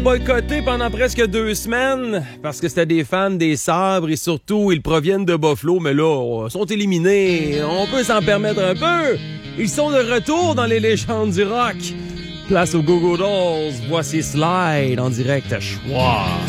Boycotté pendant presque 2 semaines parce que c'était des fans des Sabres et surtout ils proviennent de Buffalo, mais là, sont éliminés. On peut s'en permettre un peu. Ils sont de retour dans les légendes du rock. Place aux Go Go Dolls, voici Slide en direct à Choix.